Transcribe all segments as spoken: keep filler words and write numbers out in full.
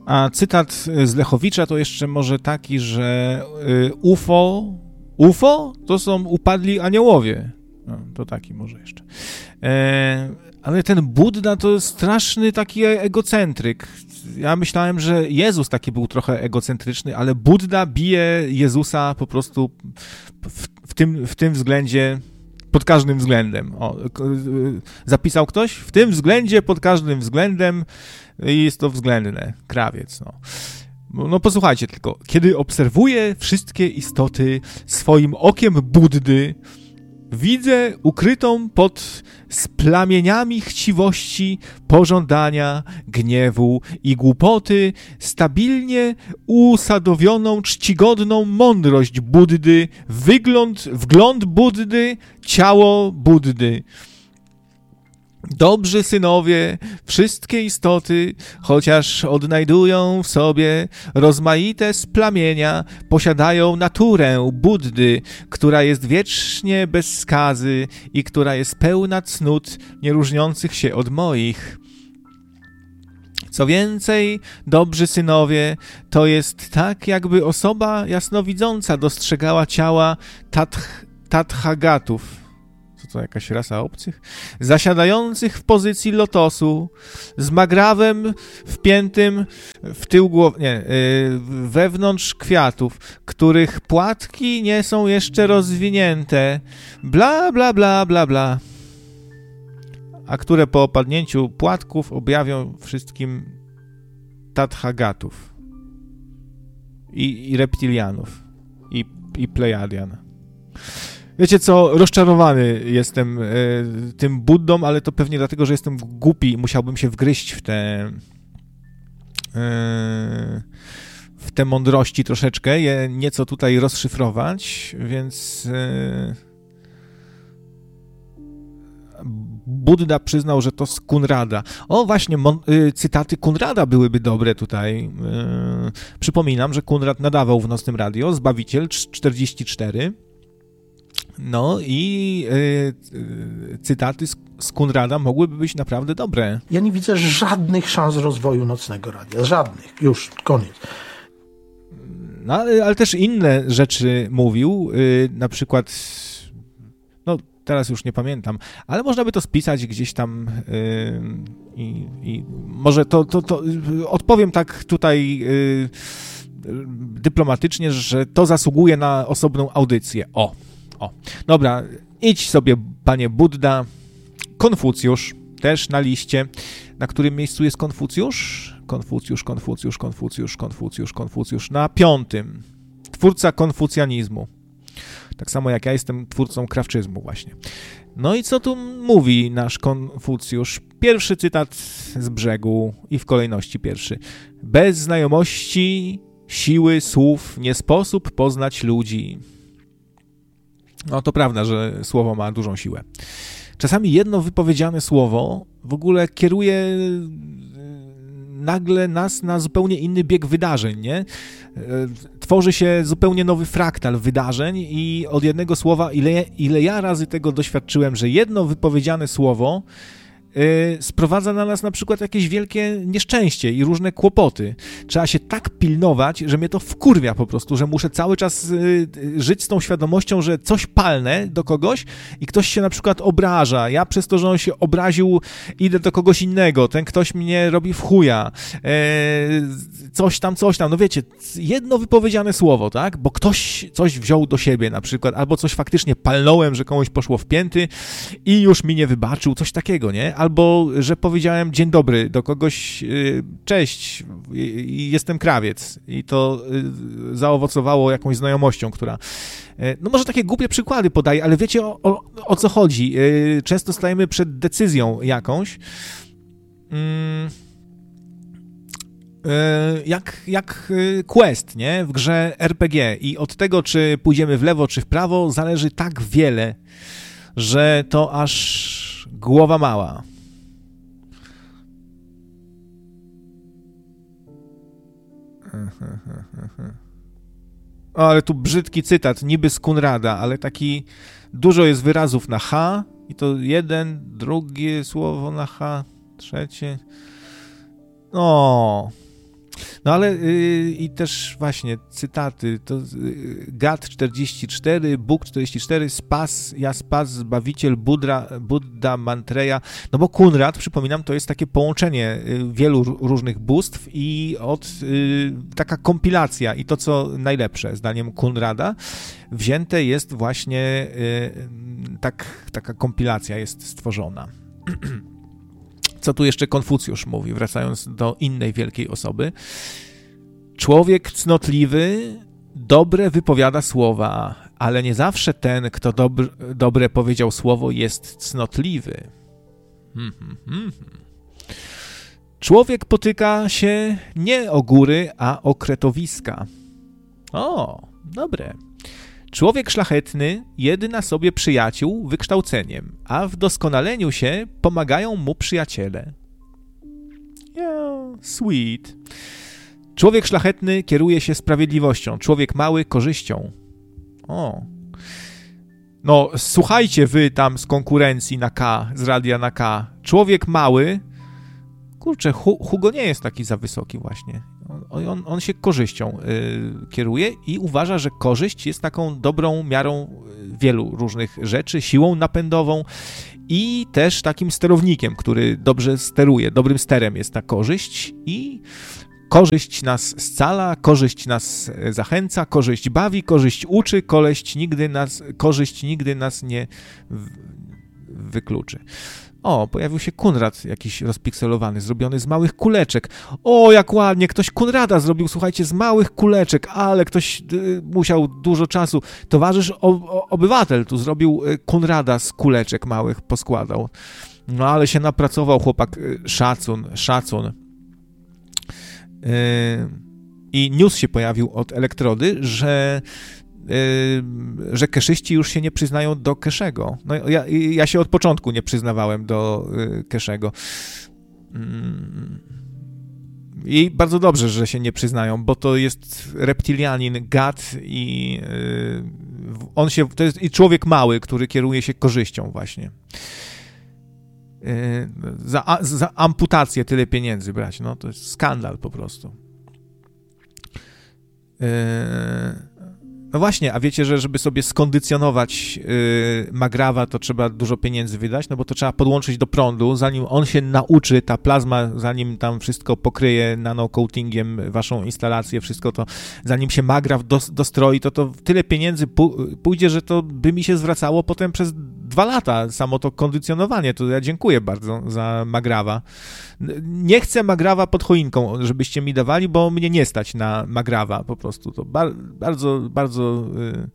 A cytat z Lechowicza to jeszcze może taki, że U F O, U F O to są upadli aniołowie. No, to taki może jeszcze. E, ale ten Budda to straszny taki egocentryk. Ja myślałem, że Jezus taki był trochę egocentryczny, ale Budda bije Jezusa po prostu w, w, tym, w tym względzie, pod każdym względem. O, zapisał ktoś? W tym względzie, pod każdym względem i jest to względne. Krawiec, no. No posłuchajcie tylko. Kiedy obserwuję wszystkie istoty swoim okiem Buddy, widzę ukrytą pod splamieniami chciwości, pożądania, gniewu i głupoty stabilnie usadowioną, czcigodną mądrość Buddy, wygląd, wgląd Buddy, ciało Buddy. Dobrzy synowie, wszystkie istoty, chociaż odnajdują w sobie rozmaite splamienia, posiadają naturę Buddy, która jest wiecznie bez skazy i która jest pełna cnót, nie różniących się od moich. Co więcej, dobrzy synowie, to jest tak, jakby osoba jasnowidząca dostrzegała ciała tatch, tathagatów. To jakaś rasa obcych, zasiadających w pozycji lotosu, z magrawem wpiętym w tył głowy, nie, yy, wewnątrz kwiatów, których płatki nie są jeszcze rozwinięte, bla, bla, bla, bla, bla, a które po opadnięciu płatków objawią wszystkim tathagatów i, i reptilianów i, i plejadian. Wiecie co, rozczarowany jestem y, tym Buddą, ale to pewnie dlatego, że jestem głupi i musiałbym się wgryźć w te y, w te mądrości troszeczkę, je nieco tutaj rozszyfrować, więc y, Budda przyznał, że to z Kunrada. O, właśnie, mon- y, cytaty Kunrada byłyby dobre tutaj. Y, przypominam, że Kunrad nadawał w Nocnym Radio, Zbawiciel czterdzieści cztery. No i y, y, cytaty z, z Kunrada mogłyby być naprawdę dobre. Ja nie widzę żadnych szans rozwoju Nocnego Radia. Żadnych. Już, koniec. No, ale, ale też inne rzeczy mówił. Y, na przykład, no teraz już nie pamiętam, ale można by to spisać gdzieś tam y, i, i może to, to, to odpowiem tak tutaj y, dyplomatycznie, że to zasługuje na osobną audycję. O. O, dobra, idź sobie, panie Budda. Konfucjusz, też na liście. Na którym miejscu jest Konfucjusz? Konfucjusz, Konfucjusz, Konfucjusz, Konfucjusz, Konfucjusz. Na piątym. Twórca konfucjanizmu. Tak samo jak ja jestem twórcą krawczyzmu właśnie. No i co tu mówi nasz Konfucjusz? Pierwszy cytat z brzegu i w kolejności pierwszy. Bez znajomości siły słów nie sposób poznać ludzi. No to prawda, że słowo ma dużą siłę. Czasami jedno wypowiedziane słowo w ogóle kieruje nagle nas na zupełnie inny bieg wydarzeń, nie? Tworzy się zupełnie nowy fraktal wydarzeń i od jednego słowa, ile, ile ja razy tego doświadczyłem, że jedno wypowiedziane słowo Yy, sprowadza na nas na przykład jakieś wielkie nieszczęście i różne kłopoty. Trzeba się tak pilnować, że mnie to wkurwia po prostu, że muszę cały czas yy, żyć z tą świadomością, że coś palnę do kogoś i ktoś się na przykład obraża. Ja przez to, że on się obraził, idę do kogoś innego. Ten ktoś mnie robi w chuja. Yy, coś tam, coś tam. No wiecie, jedno wypowiedziane słowo, tak? Bo ktoś coś wziął do siebie na przykład, albo coś faktycznie palnąłem, że komuś poszło w pięty i już mi nie wybaczył. Coś takiego, nie? Albo, że powiedziałem dzień dobry do kogoś, cześć, jestem krawiec i to zaowocowało jakąś znajomością, która... No może takie głupie przykłady podaję, ale wiecie o, o, o co chodzi. Często stajemy przed decyzją jakąś, jak, jak quest, nie? W grze er pe gie i od tego, czy pójdziemy w lewo, czy w prawo, zależy tak wiele, że to aż głowa mała. O, ale tu brzydki cytat, niby z Kunrada, ale taki dużo jest wyrazów na H i to jeden, drugie słowo na H, trzecie. No, No ale yy, i też właśnie cytaty, to yy, Gad czterdzieści cztery, Bóg czterdzieści cztery, Spas, ja Spas, Zbawiciel, Buddha, Buddha, Mantreya, no bo Kunrad, przypominam, to jest takie połączenie yy, wielu r- różnych bóstw i od yy, taka kompilacja i to, co najlepsze, zdaniem Kunrada, wzięte jest właśnie, yy, tak, taka kompilacja jest stworzona. Co tu jeszcze Konfucjusz mówi, wracając do innej wielkiej osoby. Człowiek cnotliwy dobre wypowiada słowa, ale nie zawsze ten, kto dobr, dobre powiedział słowo, jest cnotliwy. Hmm, hmm, hmm. Człowiek potyka się nie o góry, a o kretowiska. O, dobre. Człowiek szlachetny jedyna sobie przyjaciół wykształceniem, a w doskonaleniu się pomagają mu przyjaciele. Yeah, sweet. Człowiek szlachetny kieruje się sprawiedliwością, człowiek mały korzyścią. O. No, słuchajcie wy tam z konkurencji na K, z radia na K. Człowiek mały, kurczę, Hugo nie jest taki za wysoki właśnie. On, on, on się korzyścią y, kieruje i uważa, że korzyść jest taką dobrą miarą wielu różnych rzeczy, siłą napędową i też takim sterownikiem, który dobrze steruje. Dobrym sterem jest ta korzyść i korzyść nas scala, korzyść nas zachęca, korzyść bawi, korzyść uczy, korzyść nigdy nas, korzyść nigdy nas nie w, wykluczy. O, pojawił się Kunrad jakiś rozpikselowany, zrobiony z małych kuleczek. O, jak ładnie, ktoś Kunrada zrobił, słuchajcie, z małych kuleczek, ale ktoś y, musiał dużo czasu. Towarzysz o, o, obywatel tu zrobił y, Kunrada z kuleczek małych, poskładał. No, ale się napracował chłopak, y, szacun, szacun. Y, I news się pojawił od Elektrody, że Yy, że keszyści już się nie przyznają do Keszego. No, ja, ja się od początku nie przyznawałem do yy, Keszego. Yy. I bardzo dobrze, że się nie przyznają, bo to jest reptilianin, gad i yy, on się, to jest i człowiek mały, który kieruje się korzyścią właśnie. Yy, za, za amputację tyle pieniędzy brać, no to jest skandal po prostu. Yy. No właśnie, a wiecie, że żeby sobie skondycjonować yy, Magrawa, to trzeba dużo pieniędzy wydać, no bo to trzeba podłączyć do prądu, zanim on się nauczy, ta plazma, zanim tam wszystko pokryje nanocoatingiem waszą instalację, wszystko to, zanim się Magraw dos, dostroi, to to tyle pieniędzy pójdzie, że to by mi się zwracało potem przez dwa lata, samo to kondycjonowanie, to ja dziękuję bardzo za Magrawa. Nie chcę Magrawa pod choinką, żebyście mi dawali, bo mnie nie stać na Magrawa, po prostu to bar, bardzo, bardzo Yy,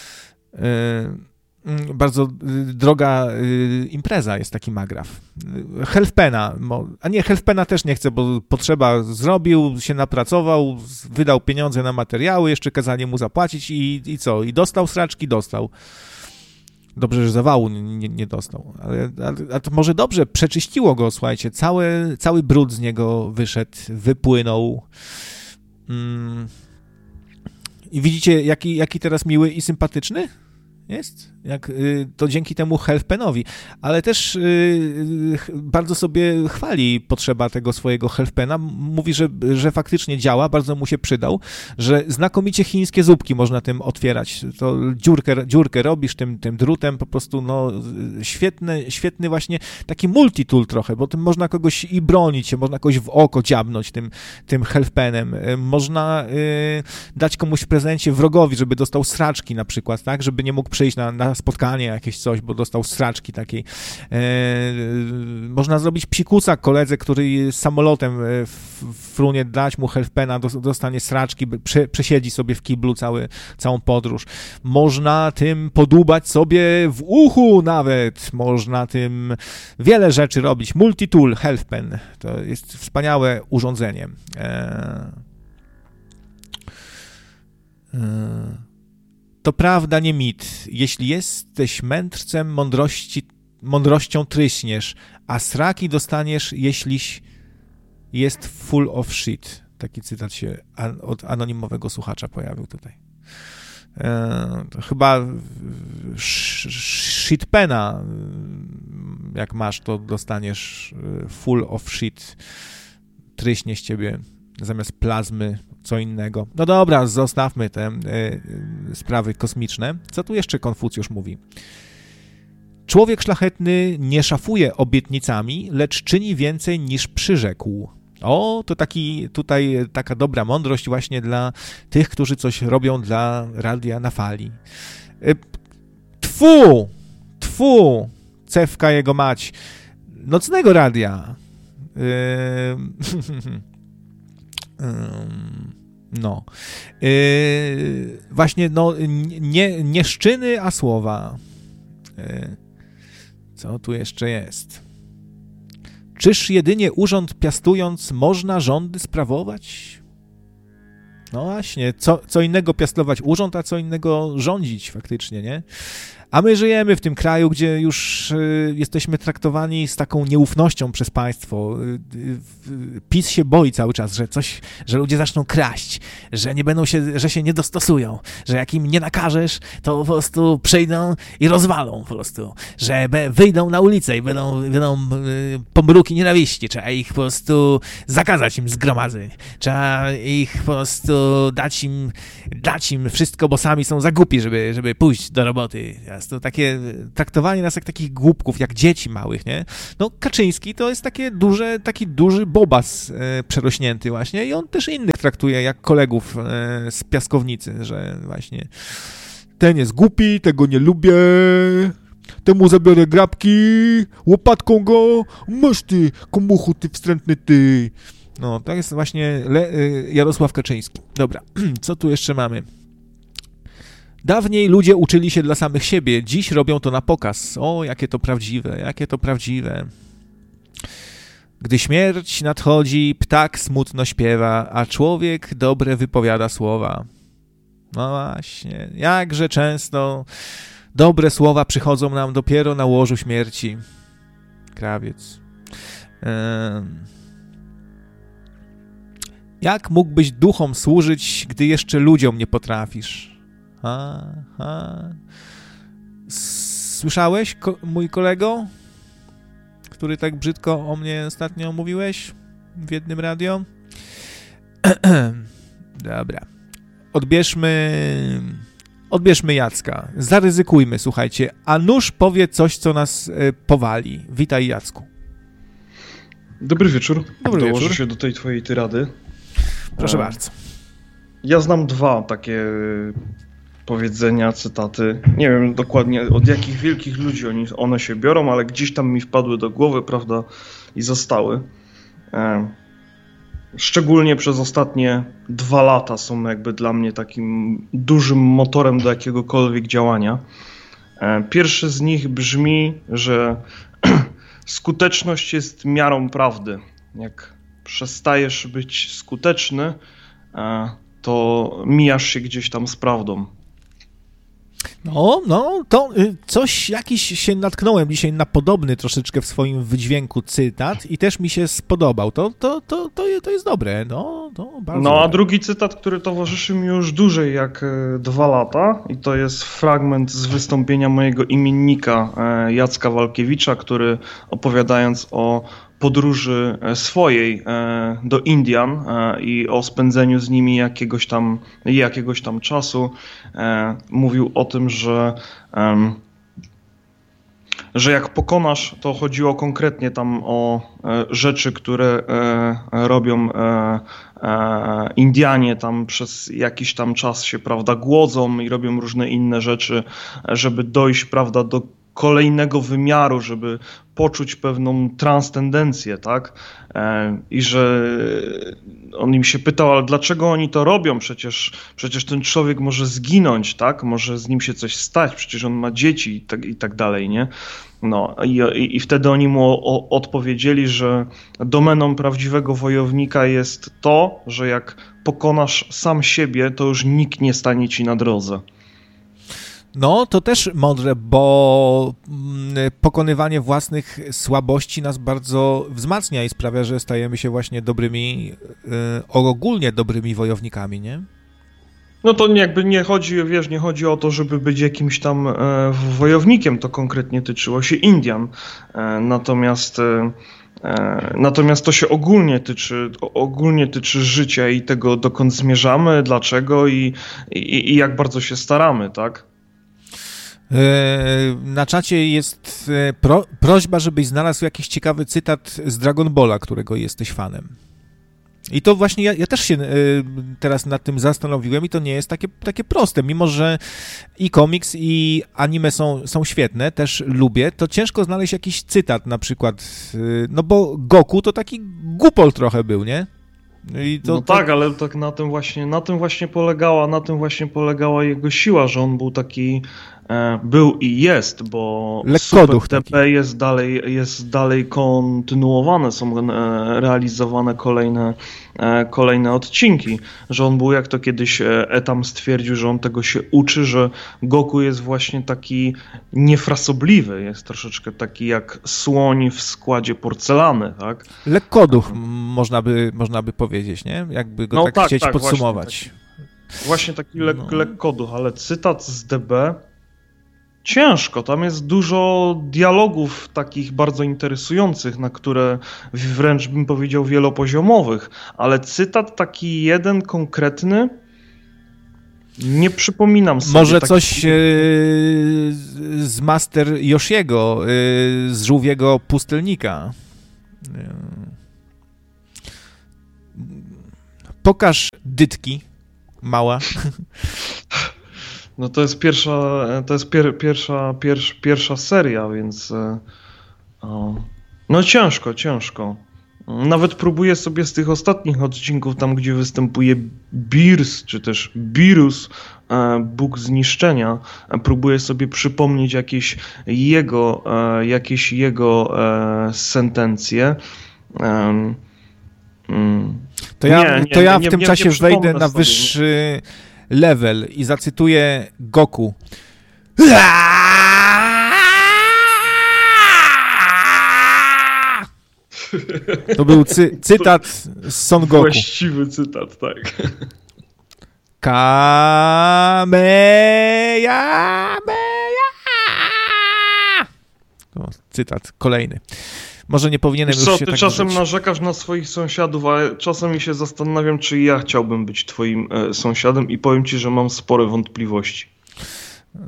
yy, bardzo droga yy, impreza jest taki Magraw. Helfpena, a nie, Helfpena też nie chcę, bo potrzeba zrobił, się napracował, wydał pieniądze na materiały, jeszcze kazali mu zapłacić i, i co? I dostał sraczki? Dostał. Dobrze, że zawału nie, nie dostał. Ale, ale, ale to może dobrze, przeczyściło go, słuchajcie, cały, cały brud z niego wyszedł, wypłynął. Mm. I widzicie, jaki, jaki teraz miły i sympatyczny jest? Jak, y, to dzięki temu Helfpenowi. Ale też y, y, bardzo sobie chwali potrzeba tego swojego Helfpena. Mówi, że, że faktycznie działa, bardzo mu się przydał, że znakomicie chińskie zupki można tym otwierać. To dziurkę, dziurkę robisz tym, tym drutem, po prostu no świetny, świetny właśnie taki multitool trochę, bo tym można kogoś i bronić się, można kogoś w oko dziabnąć tym, tym Helfpenem. Można y, dać komuś w prezencie wrogowi, żeby dostał sraczki na przykład, tak, żeby nie mógł przyjść na, na spotkanie jakieś coś, bo dostał sraczki takiej. E, można zrobić psikusa koledze, który samolotem frunie, dać mu Helfpena, dostanie sraczki, prze, przesiedzi sobie w kiblu cały, całą podróż. Można tym podłubać sobie w uchu nawet. Można tym wiele rzeczy robić. Multitool Helfpen. To jest wspaniałe urządzenie. E, e, To prawda, nie mit. Jeśli jesteś mędrcem, mądrości, mądrością tryśniesz, a sraki dostaniesz, jeśliś jest full of shit. Taki cytat się od anonimowego słuchacza pojawił tutaj. E, to chyba shitpena, jak masz, to dostaniesz full of shit. Tryśnie z ciebie zamiast plazmy co innego. No dobra, zostawmy te y, sprawy kosmiczne. Co tu jeszcze Konfucjusz mówi? Człowiek szlachetny nie szafuje obietnicami, lecz czyni więcej niż przyrzekł. O, to taki tutaj taka dobra mądrość właśnie dla tych, którzy coś robią dla radia na fali. Tfu! Tfu! Cewka jego mać. Nocnego radia. No. Właśnie, no, nie, nie szczyny, a słowa. Co tu jeszcze jest? Czyż jedynie urząd piastując można rządy sprawować? No właśnie, co, co innego piastować urząd, a co innego rządzić faktycznie, nie? A my żyjemy w tym kraju, gdzie już y, jesteśmy traktowani z taką nieufnością przez państwo. Y, y, PiS się boi cały czas, że coś, że ludzie zaczną kraść, że nie będą się, że się nie dostosują, że jak im nie nakażesz, to po prostu przyjdą i rozwalą po prostu, że be, wyjdą na ulicę i będą, będą y, pomruki nienawiści, trzeba ich po prostu zakazać im zgromadzeń, trzeba ich po prostu dać im, dać im wszystko, bo sami są za głupi, żeby, żeby pójść do roboty. To takie traktowanie nas jak takich głupków, jak dzieci małych, nie? No Kaczyński to jest takie duże, taki duży bobas e, przerośnięty właśnie i on też innych traktuje jak kolegów e, z piaskownicy, że właśnie ten jest głupi, tego nie lubię, temu zabiorę grabki, łopatką go, masz ty, komuchu, ty wstrętny ty. No, to jest właśnie Le- Jarosław Kaczyński. Dobra, co tu jeszcze mamy? Dawniej ludzie uczyli się dla samych siebie, dziś robią to na pokaz. O, jakie to prawdziwe, jakie to prawdziwe. Gdy śmierć nadchodzi, ptak smutno śpiewa, a człowiek dobre wypowiada słowa. No właśnie, jakże często dobre słowa przychodzą nam dopiero na łożu śmierci. Krawiec. Um. Jak mógłbyś duchom służyć, gdy jeszcze ludziom nie potrafisz? A, a. Słyszałeś, ko- mój kolego, który tak brzydko o mnie ostatnio mówiłeś w jednym radio? Dobra. Odbierzmy, odbierzmy Jacka. Zaryzykujmy, słuchajcie. A nuż powie coś, co nas y, powali. Witaj, Jacku. Dobry wieczór. Dobry Dołożę wieczór. się do tej twojej tyrady. Proszę e, bardzo. Ja znam dwa takie powiedzenia, cytaty. Nie wiem dokładnie od jakich wielkich ludzi oni, one się biorą, ale gdzieś tam mi wpadły do głowy, prawda, i zostały. E, szczególnie przez ostatnie dwa lata są jakby dla mnie takim dużym motorem do jakiegokolwiek działania. E, pierwszy z nich brzmi, że skuteczność jest miarą prawdy. Jak przestajesz być skuteczny, to mijasz się gdzieś tam z prawdą. No, no, to coś, jakiś się natknąłem dzisiaj na podobny troszeczkę w swoim wydźwięku cytat i też mi się spodobał. To, to, to, to, to jest dobre, no, to bardzo No, a dobre. drugi cytat, który towarzyszy mi już dłużej jak dwa lata i to jest fragment z wystąpienia mojego imiennika Jacka Walkiewicza, który opowiadając o podróży swojej do Indian i o spędzeniu z nimi jakiegoś tam, jakiegoś tam czasu mówił o tym, że że jak pokonasz, to chodziło konkretnie tam o rzeczy, które robią Indianie tam przez jakiś tam czas się, prawda, głodzą i robią różne inne rzeczy, żeby dojść, prawda, do kolejnego wymiaru, żeby poczuć pewną transcendencję, tak? I że on im się pytał, ale dlaczego oni to robią? Przecież, przecież ten człowiek może zginąć, tak? Może z nim się coś stać, przecież on ma dzieci i tak, i tak dalej, nie? No i, i, i wtedy oni mu o, odpowiedzieli, że domeną prawdziwego wojownika jest to, że jak pokonasz sam siebie, to już nikt nie stanie ci na drodze. No, to też mądre, bo pokonywanie własnych słabości nas bardzo wzmacnia i sprawia, że stajemy się właśnie dobrymi, ogólnie dobrymi wojownikami, nie? No to jakby nie chodzi, wiesz, nie chodzi o to, żeby być jakimś tam e, wojownikiem, to konkretnie tyczyło się Indian. E, natomiast e, Natomiast to się ogólnie tyczy, ogólnie tyczy życia i tego, dokąd zmierzamy, dlaczego i, i, i jak bardzo się staramy, tak? Na czacie jest pro, prośba, żebyś znalazł jakiś ciekawy cytat z Dragon Balla, którego jesteś fanem. I to właśnie ja, ja też się y, teraz nad tym zastanowiłem i to nie jest takie, takie proste. Mimo że i komiks, i anime są, są świetne, też lubię, to ciężko znaleźć jakiś cytat na przykład, y, no bo Goku to taki głupol trochę był, nie? I to, no to... tak, ale tak na tym właśnie, na tym właśnie polegała, na tym właśnie polegała jego siła, że on był taki, e, był i jest, bo Super T P jest dalej, jest dalej kontynuowane, są e, realizowane kolejne, e, kolejne odcinki, że on był, jak to kiedyś Etam stwierdził, że on tego się uczy, że Goku jest właśnie taki niefrasobliwy, jest troszeczkę taki jak słoń w składzie porcelany, tak? Lekkoduch, można by, można by powiedzieć, nie? Jakby go no tak, tak chcieć tak, podsumować. Właśnie taki, właśnie taki lek, no. lekkoduch, ale cytat z D B ciężko, tam jest dużo dialogów takich bardzo interesujących, na które wręcz bym powiedział wielopoziomowych, ale cytat taki jeden konkretny nie przypominam sobie. Może taki... coś yy, z Master Yoshiego, yy, z Żółwiego Pustelnika. Yy. Pokaż dytki, mała. No to jest pierwsza, to jest pier, pierwsza, pier, pierwsza seria, więc o, no ciężko, ciężko. Nawet próbuję sobie z tych ostatnich odcinków, tam gdzie występuje Beerus, czy też Beerus, Bóg zniszczenia, próbuję sobie przypomnieć jakieś jego, jakieś jego sentencje. To ja, nie, nie, to ja w nie, tym nie, czasie nie wejdę na sobie. wyższy level i zacytuję Goku. To był cy- cytat z Son Goku. Właściwy cytat, tak. Kamehameha. To cytat kolejny. Może nie powinienem Wiesz co, już się ty tak czasem użyć. narzekasz na swoich sąsiadów, ale czasami się zastanawiam, czy ja chciałbym być twoim e, sąsiadem i powiem ci, że mam spore wątpliwości. Eee,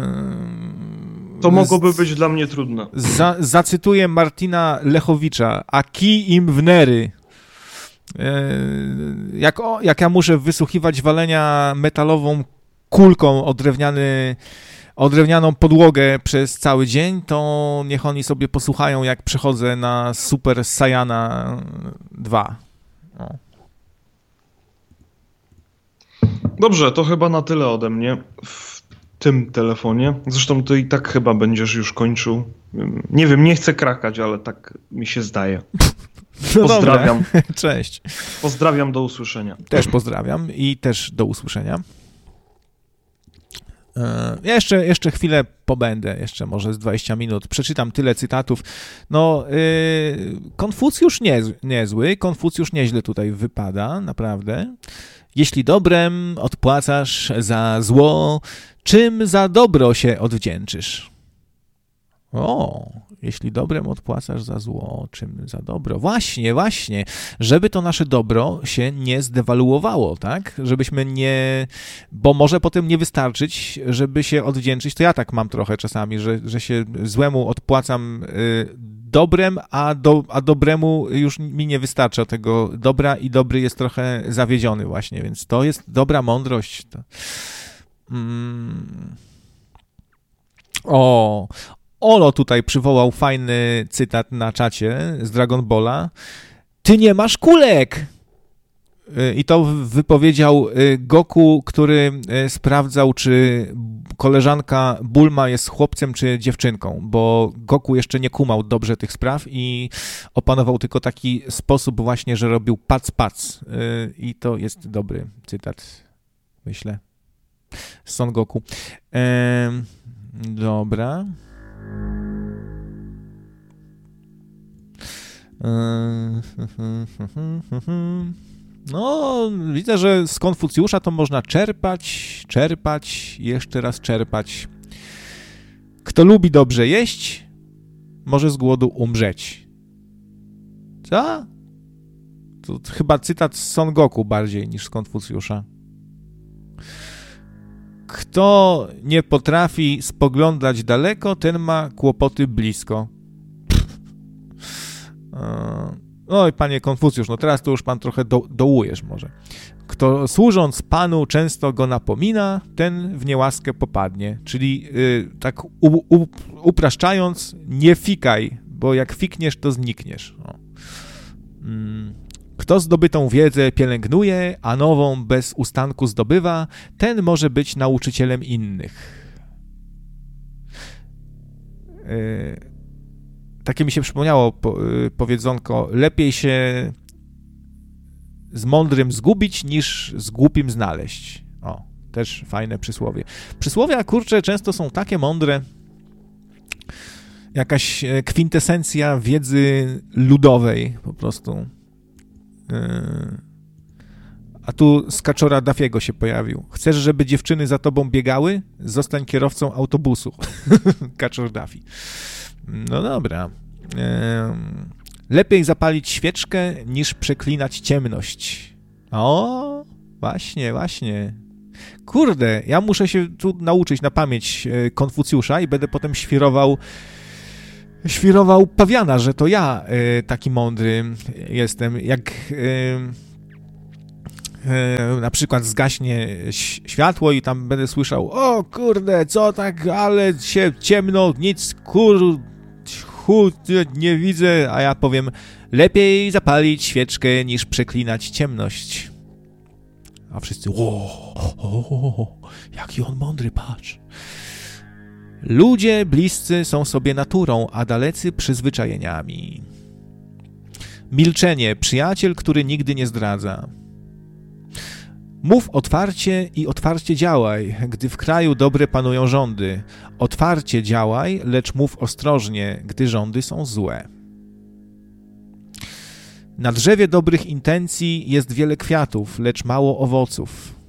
To mogłoby być dla mnie trudne. Za, zacytuję Martina Lechowicza. A kij im w nery. Eee, jak, o, jak ja muszę wysłuchiwać walenia metalową kulką o drewniany o drewnianą podłogę przez cały dzień, to niech oni sobie posłuchają, jak przechodzę na Super Saiyana dwa. O. Dobrze, to chyba na tyle ode mnie w tym telefonie. Zresztą ty i tak chyba będziesz już kończył. Nie wiem, nie chcę krakać, ale tak mi się zdaje. No pozdrawiam. Dobra. Cześć. Pozdrawiam, do usłyszenia. Też pozdrawiam i też do usłyszenia. Ja jeszcze, jeszcze chwilę pobędę, jeszcze może z dwadzieścia minut, przeczytam tyle cytatów. No, yy, Konfucjusz nie, niezły, Konfucjusz nieźle tutaj wypada, naprawdę. Jeśli dobrem odpłacasz za zło, czym za dobro się odwdzięczysz? O, jeśli dobrem odpłacasz za zło, czym za dobro? Właśnie, właśnie, żeby to nasze dobro się nie zdewaluowało, tak? Żebyśmy nie, bo może potem nie wystarczyć, żeby się odwdzięczyć. To ja tak mam trochę czasami, że, że się złemu odpłacam y, dobrem, a, do, a dobremu już mi nie wystarcza tego dobra i dobry jest trochę zawiedziony właśnie, więc to jest dobra mądrość. To... Mm. O, Olo tutaj przywołał fajny cytat na czacie z Dragon Balla. Ty nie masz kulek! I to wypowiedział Goku, który sprawdzał, czy koleżanka Bulma jest chłopcem czy dziewczynką, bo Goku jeszcze nie kumał dobrze tych spraw i opanował tylko taki sposób właśnie, że robił pac pac. I to jest dobry cytat, myślę, z Son Goku. Ehm, dobra. No, widzę, że z Konfucjusza to można czerpać, czerpać, jeszcze raz czerpać. Kto lubi dobrze jeść, może z głodu umrzeć. Co? To chyba cytat z Son Goku bardziej niż z Konfucjusza. Kto nie potrafi spoglądać daleko, ten ma kłopoty blisko. Oj, panie Konfucjusz, no teraz to już pan trochę do, dołujesz może. Kto służąc Panu często go napomina, ten w niełaskę popadnie. Czyli yy, tak u, u, upraszczając, nie fikaj, bo jak fikniesz, to znikniesz. O. Mm. Kto zdobytą wiedzę pielęgnuje, a nową bez ustanku zdobywa, ten może być nauczycielem innych. Yy, takie mi się przypomniało po, yy, powiedzonko, lepiej się z mądrym zgubić, niż z głupim znaleźć. O, też fajne przysłowie. Przysłowia, kurczę, często są takie mądre, jakaś kwintesencja wiedzy ludowej po prostu. A tu z kaczora Dafiego się pojawił. Chcesz, żeby dziewczyny za tobą biegały? Zostań kierowcą autobusu. Kaczor Dafi. No dobra. Lepiej zapalić świeczkę, niż przeklinać ciemność. O, właśnie, właśnie. Kurde, ja muszę się tu nauczyć na pamięć Konfucjusza i będę potem świrował świrował pawiana, że to ja y, taki mądry jestem. Jak y, y, na przykład zgaśnie światło i tam będę słyszał: o kurde, co tak, ale się ciemno, nic kur... Hu, nie widzę, a ja powiem: lepiej zapalić świeczkę, niż przeklinać ciemność. A wszyscy: o, o, jaki on mądry, patrz. Ludzie bliscy są sobie naturą, a dalecy przyzwyczajeniami. Milczenie, przyjaciel, który nigdy nie zdradza. Mów otwarcie i otwarcie działaj, gdy w kraju dobre panują rządy. Otwarcie działaj, lecz mów ostrożnie, gdy rządy są złe. Na drzewie dobrych intencji jest wiele kwiatów, lecz mało owoców.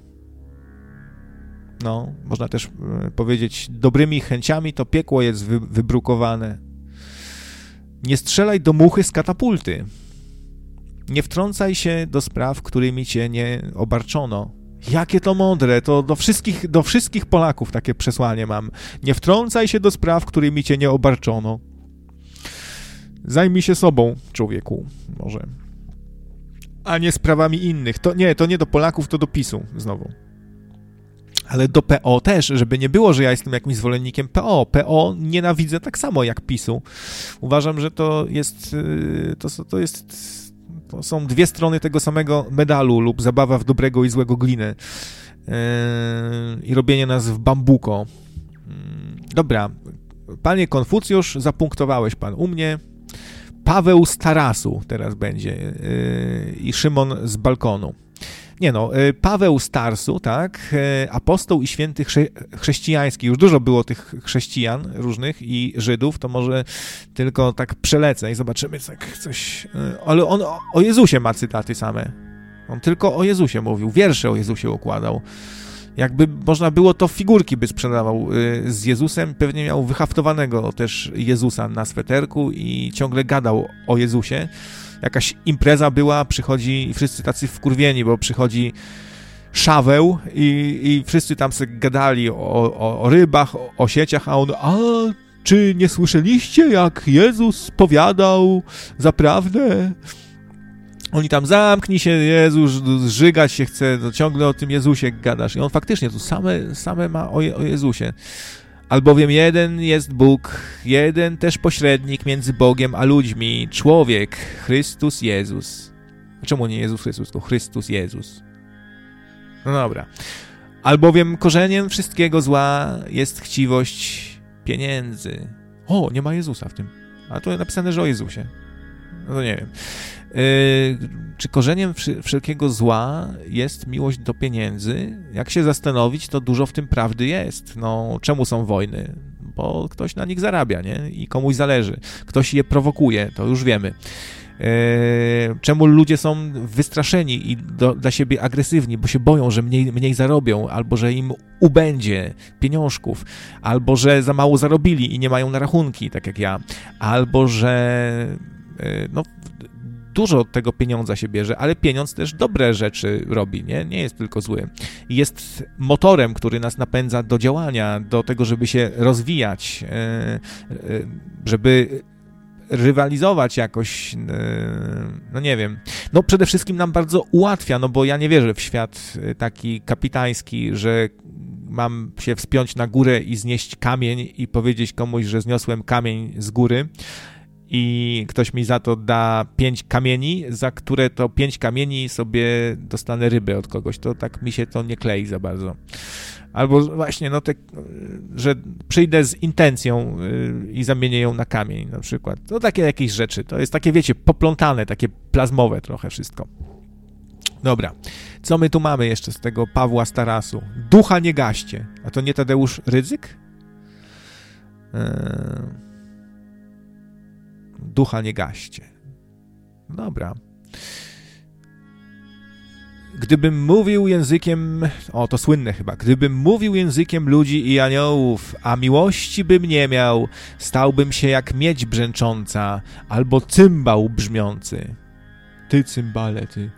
No, można też y, powiedzieć, dobrymi chęciami to piekło jest wy, wybrukowane. Nie strzelaj do muchy z katapulty. Nie wtrącaj się do spraw, którymi cię nie obarczono. Jakie to mądre, to do wszystkich, do wszystkich Polaków takie przesłanie mam. Nie wtrącaj się do spraw, którymi cię nie obarczono. Zajmij się sobą, człowieku, może. A nie sprawami innych. To nie, to nie do Polaków, to do PiSu znowu. Ale do P O też, żeby nie było, że ja jestem jakimś zwolennikiem P O. P O nienawidzę tak samo jak PiSu. Uważam, że to jest, to, to jest, to są dwie strony tego samego medalu lub zabawa w dobrego i złego glinę yy, i robienie nas w bambuko. Yy, dobra, panie Konfucjusz, zapunktowałeś pan u mnie. Paweł z Tarasu teraz będzie yy, i Szymon z balkonu. Nie no, Paweł z Tarsu, tak, apostoł i święty chrze- chrześcijański. Już dużo było tych chrześcijan różnych i Żydów, to może tylko tak przelecę i zobaczymy tak coś. Ale on o Jezusie ma cytaty same. On tylko o Jezusie mówił, wiersze o Jezusie układał. Jakby można było, to figurki by sprzedawał z Jezusem, pewnie miał wyhaftowanego też Jezusa na sweterku i ciągle gadał o Jezusie. Jakaś impreza była, przychodzi i wszyscy tacy wkurwieni, bo przychodzi Szaweł i, i wszyscy tam sobie gadali o, o, o rybach, o, o sieciach, a on: a czy nie słyszeliście, jak Jezus powiadał zaprawdę? Oni tam: zamknij się, Jezus, zżygać się chce, to ciągle o tym Jezusie gadasz. I on faktycznie tu same, same ma o, o Jezusie. Albowiem jeden jest Bóg, jeden też pośrednik między Bogiem a ludźmi, człowiek, Chrystus Jezus. Czemu nie Jezus Chrystus, tylko Chrystus Jezus? No dobra. Albowiem korzeniem wszystkiego zła jest chciwość pieniędzy. O, nie ma Jezusa w tym. A tu napisane, że o Jezusie. No to nie wiem. Yy, czy korzeniem wszelkiego zła jest miłość do pieniędzy? Jak się zastanowić, to dużo w tym prawdy jest. No, czemu są wojny? Bo ktoś na nich zarabia, nie? I komuś zależy. Ktoś je prowokuje, to już wiemy. Yy, czemu ludzie są wystraszeni i do, dla siebie agresywni? Bo się boją, że mniej, mniej zarobią, albo że im ubędzie pieniążków, albo że za mało zarobili i nie mają na rachunki, tak jak ja, albo że yy, no dużo od tego pieniądza się bierze, ale pieniądz też dobre rzeczy robi, nie? Nie jest tylko zły. Jest motorem, który nas napędza do działania, do tego, żeby się rozwijać, żeby rywalizować jakoś, no nie wiem. No przede wszystkim nam bardzo ułatwia, no bo ja nie wierzę w świat taki kapitański, że mam się wspiąć na górę i znieść kamień i powiedzieć komuś, że zniosłem kamień z góry i ktoś mi za to da pięć kamieni, za które to pięć kamieni sobie dostanę rybę od kogoś. To tak mi się to nie klei za bardzo. Albo właśnie, no te, że przyjdę z intencją i zamienię ją na kamień na przykład. To takie jakieś rzeczy. To jest takie, wiecie, poplątane, takie plazmowe trochę wszystko. Dobra, co my tu mamy jeszcze z tego Pawła z Tarasu? Ducha nie gaście. A to nie Tadeusz Rydzyk? Eee... Ducha nie gaście. Dobra. Gdybym mówił językiem... O, to słynne chyba. Gdybym mówił językiem ludzi i aniołów, a miłości bym nie miał, stałbym się jak miedź brzęcząca, albo cymbał brzmiący. Ty, cymbale, ty...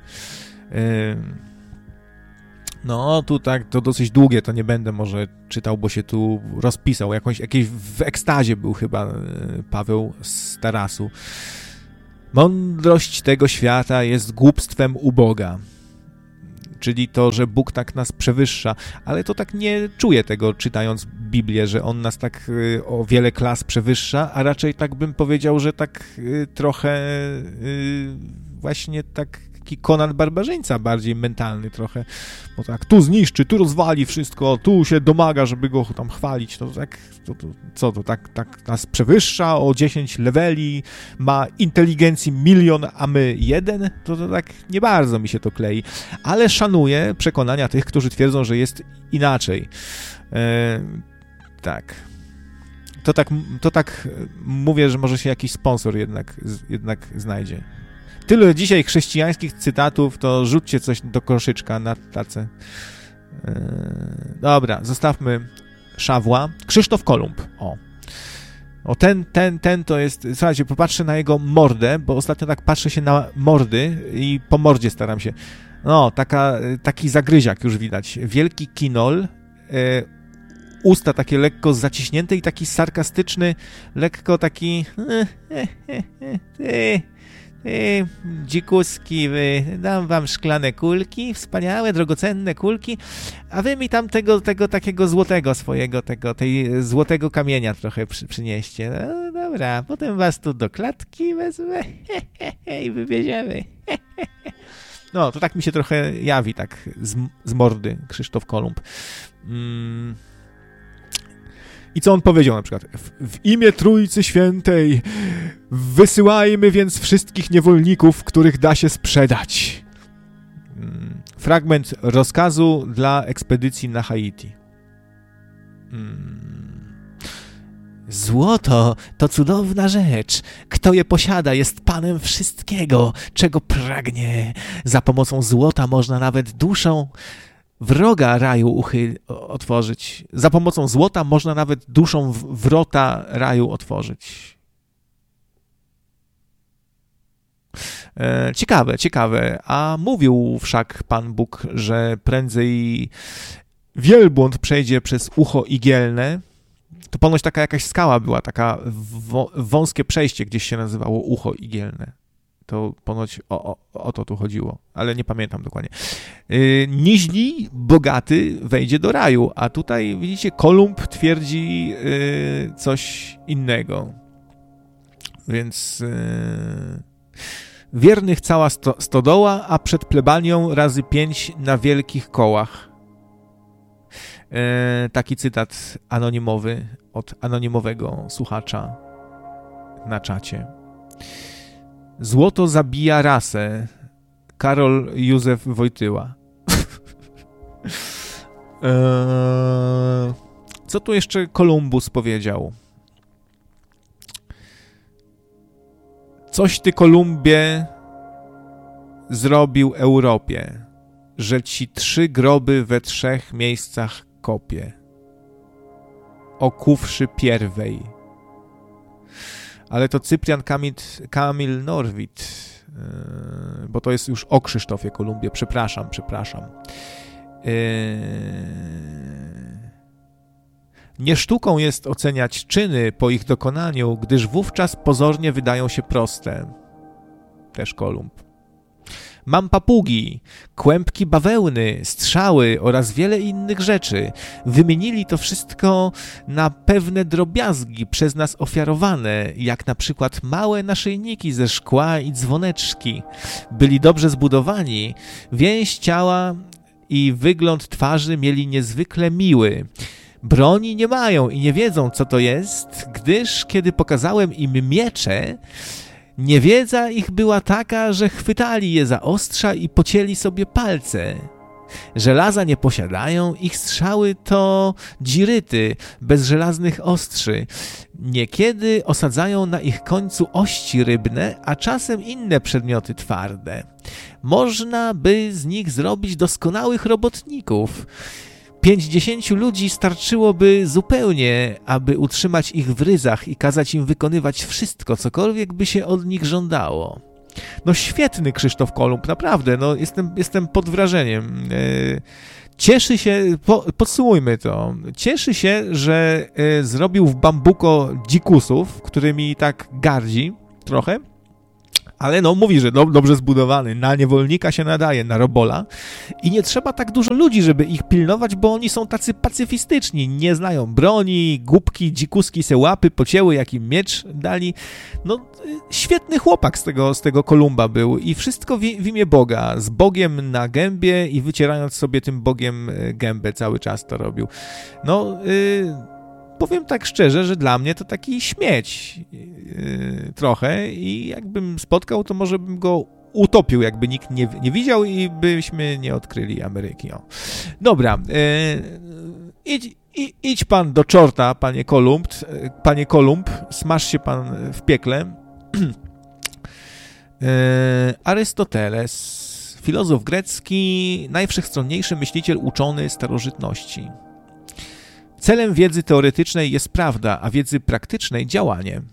No, tu tak, to dosyć długie, to nie będę może czytał, bo się tu rozpisał. Jakąś, jakieś w ekstazie był chyba Paweł z Tarasu. Mądrość tego świata jest głupstwem uboga. Czyli to, że Bóg tak nas przewyższa, ale to tak nie czuję tego, czytając Biblię, że On nas tak y, o wiele klas przewyższa, a raczej tak bym powiedział, że tak y, trochę y, właśnie tak taki Conan Barbarzyńca, bardziej mentalny trochę, bo tak tu zniszczy, tu rozwali wszystko, tu się domaga, żeby go tam chwalić, to tak, to, to, co to, tak, tak nas przewyższa o dziesięć leveli, ma inteligencji milion, a my jeden, to, to tak nie bardzo mi się to klei, ale szanuję przekonania tych, którzy twierdzą, że jest inaczej. E, tak. To tak, to tak mówię, że może się jakiś sponsor jednak, jednak znajdzie. Tyle dzisiaj chrześcijańskich cytatów, to rzućcie coś do koszyczka na tacę. Eee, dobra, zostawmy Szawła. Krzysztof Kolumb. O. O, ten, ten, ten to jest... Słuchajcie, popatrzę na jego mordę, bo ostatnio tak patrzę się na mordy i po mordzie staram się. No, taka, taki zagryziak już widać. Wielki kinol, e, usta takie lekko zaciśnięte i taki sarkastyczny, lekko taki... Ty, dzikuski, wy, dam wam szklane kulki, wspaniałe, drogocenne kulki, a wy mi tam tego, tego takiego złotego swojego, tego, tej złotego kamienia trochę przy, przynieście. No dobra, potem was tu do klatki wezmę i wywieziemy. No, to tak mi się trochę jawi, tak z, z mordy Krzysztof Kolumb. Mm. I co on powiedział na przykład? W, w imię Trójcy Świętej wysyłajmy więc wszystkich niewolników, których da się sprzedać. Hmm. Fragment rozkazu dla ekspedycji na Haiti. Hmm. Złoto to cudowna rzecz. Kto je posiada, jest panem wszystkiego, czego pragnie. Za pomocą złota można nawet duszą wroga raju uchy otworzyć. Za pomocą złota można nawet duszą wrota raju otworzyć. E, ciekawe, ciekawe. A mówił wszak Pan Bóg, że prędzej wielbłąd przejdzie przez ucho igielne. To ponoć taka jakaś skała była, taka wo- wąskie przejście, gdzieś się nazywało ucho igielne. To ponoć o, o, o to tu chodziło, ale nie pamiętam dokładnie. Yy, niźli, bogaty wejdzie do raju, a tutaj widzicie, Kolumb twierdzi yy, coś innego. Więc yy, wiernych cała sto, stodoła, a przed plebanią razy pięć na wielkich kołach. Yy, taki cytat anonimowy od anonimowego słuchacza na czacie. Złoto zabija rasę. Karol Józef Wojtyła. eee, co tu jeszcze Kolumbus powiedział? Coś ty, Kolumbie, zrobił Europie, że ci trzy groby we trzech miejscach kopie. Okuwszy pierwej. ale to Cyprian Kamil, Kamil Norwid, yy, bo to jest już o Krzysztofie Kolumbie, przepraszam, przepraszam. Yy... Nie sztuką jest oceniać czyny po ich dokonaniu, gdyż wówczas pozornie wydają się proste. Też Kolumb. Mam papugi, kłębki bawełny, strzały oraz wiele innych rzeczy. Wymienili to wszystko na pewne drobiazgi przez nas ofiarowane, jak na przykład małe naszyjniki ze szkła i dzwoneczki. Byli dobrze zbudowani, więź ciała i wygląd twarzy mieli niezwykle miły. Broni nie mają i nie wiedzą, co to jest, gdyż kiedy pokazałem im miecze, niewiedza ich była taka, że chwytali je za ostrza i pocięli sobie palce. Żelaza nie posiadają, ich strzały to dziryty, bez żelaznych ostrzy. Niekiedy osadzają na ich końcu ości rybne, a czasem inne przedmioty twarde. Można by z nich zrobić doskonałych robotników. Pięćdziesięciu ludzi starczyłoby zupełnie, aby utrzymać ich w ryzach i kazać im wykonywać wszystko, cokolwiek by się od nich żądało. No świetny Krzysztof Kolumb, naprawdę, no jestem, jestem pod wrażeniem. Cieszy się, po, podsumujmy to, cieszy się, że zrobił w Bambuko dzikusów, którymi tak gardzi trochę. Ale no mówi, że do, dobrze zbudowany, na niewolnika się nadaje, na robola i nie trzeba tak dużo ludzi, żeby ich pilnować, bo oni są tacy pacyfistyczni, nie znają broni, głupki, dzikuski se łapy pocięły, jak im miecz dali. No świetny chłopak z tego, z tego Kolumba był i wszystko w, w imię Boga, z Bogiem na gębie i wycierając sobie tym Bogiem gębę cały czas to robił. No... Yy... Powiem tak szczerze, że dla mnie to taki śmieć yy, trochę i jakbym spotkał, to może bym go utopił, jakby nikt nie, nie widział i byśmy nie odkryli Ameryki. O. Dobra, yy, idź, i, idź pan do czorta, panie Kolumb, panie Kolumb, smaż się pan w piekle. yy, Arystoteles, filozof grecki, najwszechstronniejszy myśliciel uczony starożytności. Celem wiedzy teoretycznej jest prawda, a wiedzy praktycznej działanie.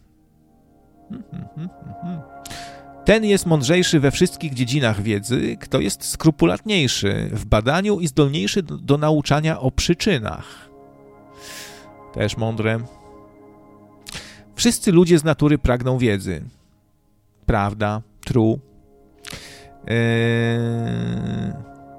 Ten jest mądrzejszy we wszystkich dziedzinach wiedzy, kto jest skrupulatniejszy w badaniu i zdolniejszy do, do nauczania o przyczynach. Też mądre. Wszyscy ludzie z natury pragną wiedzy. Prawda, true. Eee...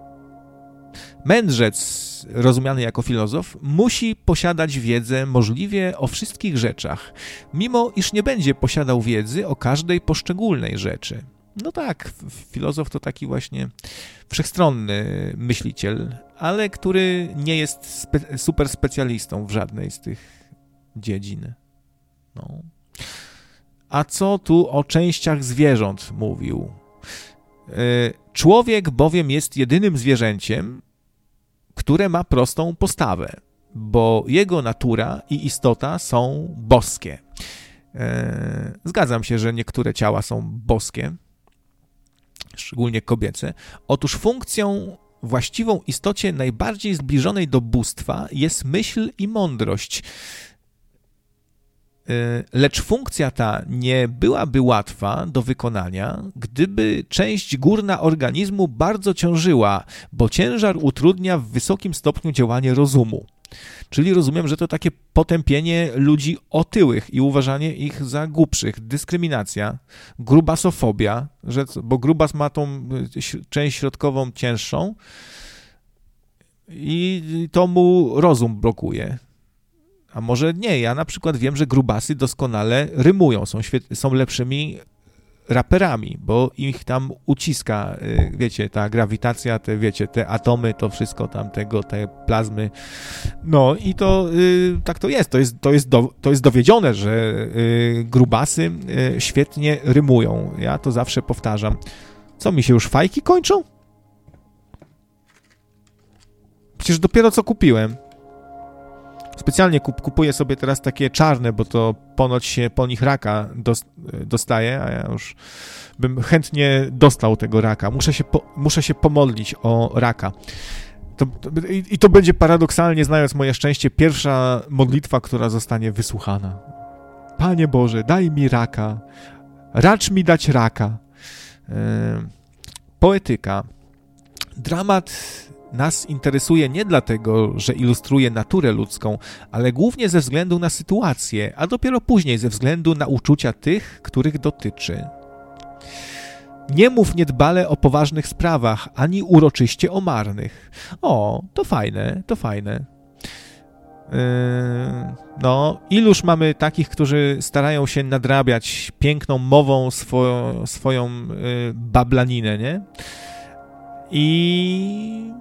Mędrzec, rozumiany jako filozof, musi posiadać wiedzę możliwie o wszystkich rzeczach, mimo iż nie będzie posiadał wiedzy o każdej poszczególnej rzeczy. No tak, filozof to taki właśnie wszechstronny myśliciel, ale który nie jest spe- super specjalistą w żadnej z tych dziedzin. No. A co tu o częściach zwierząt mówił? Człowiek bowiem jest jedynym zwierzęciem, które ma prostą postawę, bo jego natura i istota są boskie. Zgadzam się, że niektóre ciała są boskie, szczególnie kobiece. Otóż funkcją właściwą istocie najbardziej zbliżonej do bóstwa jest myśl i mądrość. Lecz funkcja ta nie byłaby łatwa do wykonania, gdyby część górna organizmu bardzo ciążyła, bo ciężar utrudnia w wysokim stopniu działanie rozumu. Czyli rozumiem, że to takie potępienie ludzi otyłych i uważanie ich za głupszych, dyskryminacja, grubasofobia, że, bo grubas ma tą część środkową cięższą i to mu rozum blokuje. A może nie, ja na przykład wiem, że grubasy doskonale rymują, są, świet- są lepszymi raperami, bo ich tam uciska, wiecie, ta grawitacja, te, wiecie, te atomy, to wszystko tam tego, te plazmy. No i to y, tak to jest, to jest, to jest, do, to jest dowiedzione, że y, grubasy y, świetnie rymują. Ja to zawsze powtarzam. Co, mi się już fajki kończą? Przecież dopiero co kupiłem. Specjalnie kup, kupuję sobie teraz takie czarne, bo to ponoć się po nich raka dos, dostaje, a ja już bym chętnie dostał tego raka. Muszę się, po, muszę się pomodlić o raka. To, to, i, I to będzie paradoksalnie, znając moje szczęście, pierwsza modlitwa, która zostanie wysłuchana. Panie Boże, daj mi raka, racz mi dać raka. Poetyka. Dramat nas interesuje nie dlatego, że ilustruje naturę ludzką, ale głównie ze względu na sytuację, a dopiero później ze względu na uczucia tych, których dotyczy. Nie mów niedbale o poważnych sprawach, ani uroczyście o marnych. O, to fajne, to fajne. Yy, no, iluż mamy takich, którzy starają się nadrabiać piękną mową swoją, swoją yy, bablaninę, nie? I...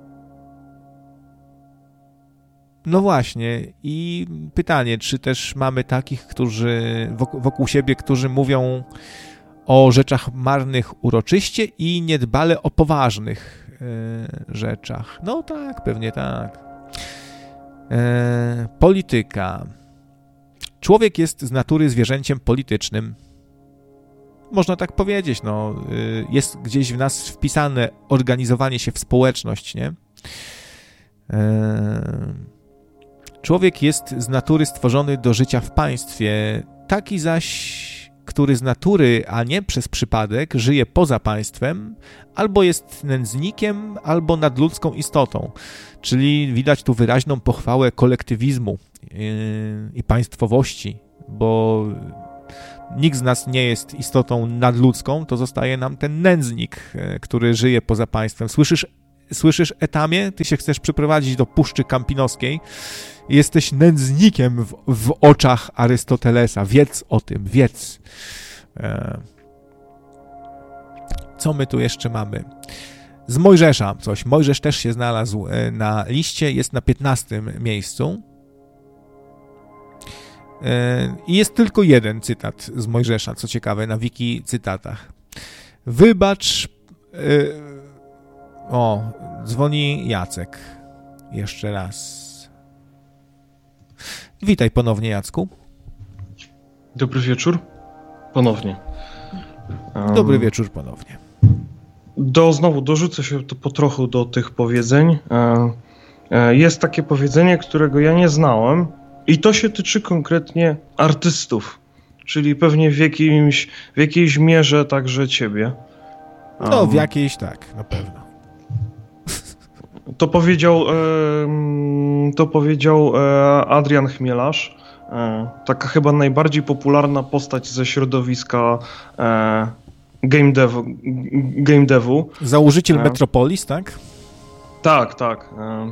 No właśnie, i pytanie, czy też mamy takich, którzy wokół, wokół siebie, którzy mówią o rzeczach marnych uroczyście i niedbale o poważnych yy, rzeczach. No tak, pewnie tak. Yy, polityka. Człowiek jest z natury zwierzęciem politycznym. Można tak powiedzieć, no. Yy, jest gdzieś w nas wpisane organizowanie się w społeczność, nie? Yy, człowiek jest z natury stworzony do życia w państwie, taki zaś, który z natury, a nie przez przypadek, żyje poza państwem, albo jest nędznikiem, albo nadludzką istotą. Czyli widać tu wyraźną pochwałę kolektywizmu yy, i państwowości, bo nikt z nas nie jest istotą nadludzką, to zostaje nam ten nędznik, yy, który żyje poza państwem. Słyszysz, słyszysz, Etamie? Ty się chcesz przyprowadzić do Puszczy Kampinoskiej. Jesteś nędznikiem w, w oczach Arystotelesa. Wiedz o tym, wiedz. E... Co my tu jeszcze mamy? Z Mojżesza coś. Mojżesz też się znalazł na liście, jest na piętnastym miejscu. E... I jest tylko jeden cytat z Mojżesza, co ciekawe, na wiki cytatach. Wybacz... E... O, dzwoni Jacek. Jeszcze raz. Witaj ponownie, Jacku. Dobry wieczór. Ponownie. Um, Dobry wieczór ponownie. Do, znowu dorzucę się to po trochu do tych powiedzeń. E, e, jest takie powiedzenie, którego ja nie znałem i to się tyczy konkretnie artystów, czyli pewnie w, jakimś, w jakiejś mierze także ciebie. Um, no, w jakiejś tak, na pewno. To powiedział, to powiedział Adrian Chmielarz, taka chyba najbardziej popularna postać ze środowiska game devu. Game devu. Założyciel Metropolis, tak? Tak, tak.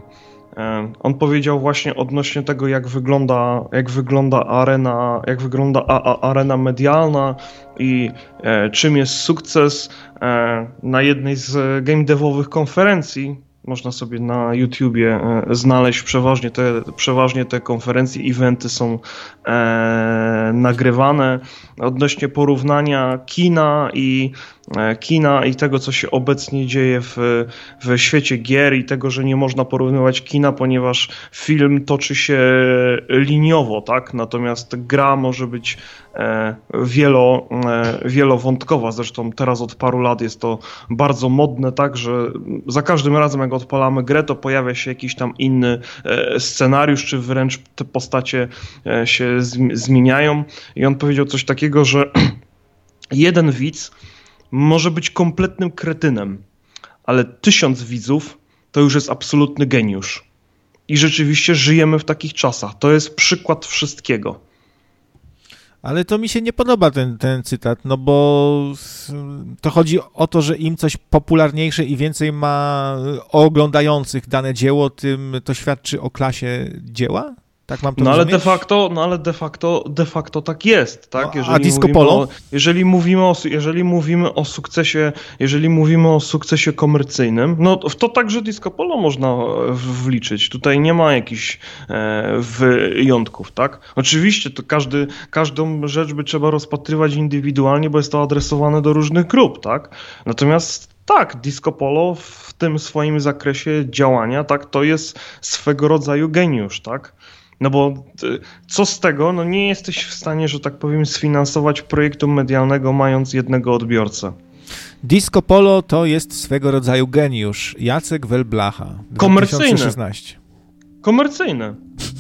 On powiedział właśnie odnośnie tego, jak wygląda, jak wygląda arena, jak wygląda a, a, arena medialna i e, czym jest sukces e, na jednej z game devowych konferencji. Można sobie na YouTubie e, znaleźć przeważnie te, przeważnie te konferencje, eventy są e, nagrywane odnośnie porównania kina i e, kina i tego, co się obecnie dzieje w, w świecie gier i tego, że nie można porównywać kina, ponieważ film toczy się liniowo, tak? Natomiast gra może być e, wielo, e, wielowątkowa. Zresztą teraz od paru lat jest to bardzo modne, tak, że za każdym razem, jak odpalamy grę, to pojawia się jakiś tam inny e, scenariusz, czy wręcz te postacie e, się zmi- zmieniają. I on powiedział coś takiego, że jeden widz może być kompletnym kretynem, ale tysiąc widzów to już jest absolutny geniusz. I rzeczywiście żyjemy w takich czasach. To jest przykład wszystkiego. Ale to mi się nie podoba ten, ten cytat, no bo to chodzi o to, że im coś popularniejsze i więcej ma oglądających dane dzieło, tym to świadczy o klasie dzieła? Tak mam to no ale rozumieć? de facto, no ale de facto, de facto tak jest, tak? Jeżeli a Disco Polo? O, jeżeli mówimy o, jeżeli mówimy o sukcesie, jeżeli mówimy o sukcesie komercyjnym, no w to także Disco Polo można wliczyć. Tutaj nie ma jakichś e, wyjątków, tak? Oczywiście to każdy, każdą rzecz by trzeba rozpatrywać indywidualnie, bo jest to adresowane do różnych grup, tak? Natomiast tak, Disco Polo w tym swoim zakresie działania, tak, to jest swego rodzaju geniusz, tak? No bo co z tego, no nie jesteś w stanie, że tak powiem, sfinansować projektu medialnego, mając jednego odbiorcę. Disco Polo to jest swego rodzaju geniusz. Jacek Welblacha. Komercyjne. dwa tysiące szesnaście. Komercyjne.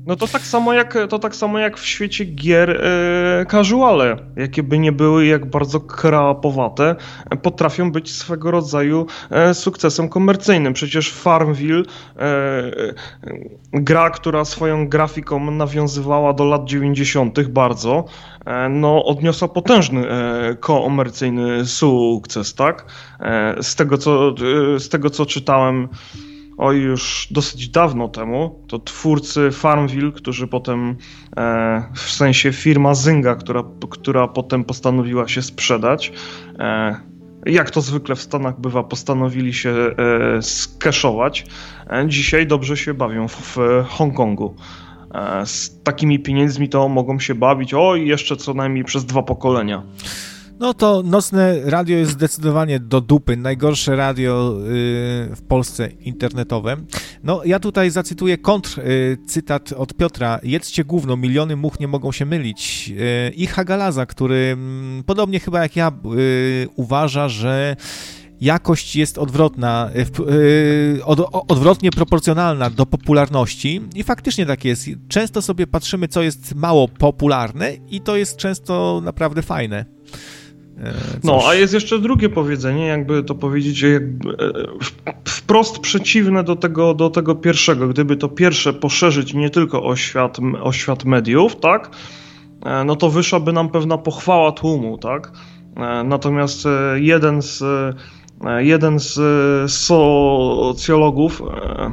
No to tak samo jak, to tak samo jak w świecie gier e, casuale, jakie by nie były, jak bardzo kreapowate, potrafią być swego rodzaju e, sukcesem komercyjnym. Przecież Farmville, e, gra, która swoją grafiką nawiązywała do lat dziewięćdziesiątych bardzo, e, no odniosła potężny e, komercyjny sukces, tak? E, z tego co, e, z tego co czytałem, oj, już dosyć dawno temu, to twórcy Farmville, którzy potem, e, w sensie firma Zynga, która, która potem postanowiła się sprzedać, e, jak to zwykle w Stanach bywa, postanowili się e, skeszować. E, dzisiaj dobrze się bawią w, w Hongkongu. E, z takimi pieniędzmi to mogą się bawić, oj, jeszcze co najmniej przez dwa pokolenia. No to nocne radio jest zdecydowanie do dupy. Najgorsze radio y, w Polsce internetowe. No ja tutaj zacytuję kontr y, cytat od Piotra. Jedzcie gówno, miliony much nie mogą się mylić. Y, I Hagalaza, który y, podobnie chyba jak ja y, uważa, że jakość jest odwrotna, y, od, odwrotnie proporcjonalna do popularności i faktycznie tak jest. Często sobie patrzymy, co jest mało popularne i to jest często naprawdę fajne. Coś. No, a jest jeszcze drugie powiedzenie, jakby to powiedzieć, jakby wprost przeciwne do tego, do tego pierwszego. Gdyby to pierwsze poszerzyć nie tylko o świat, o świat mediów, tak, no to wyszłaby nam pewna pochwała tłumu, tak. Natomiast jeden z, jeden z socjologów